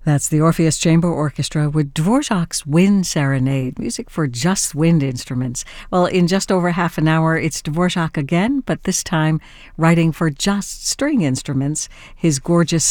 That's the Orpheus Chamber Orchestra with Dvorak's Wind Serenade, music for just wind instruments. Well, in just over half an hour, it's Dvorak again, but this time writing for just string instruments. His gorgeous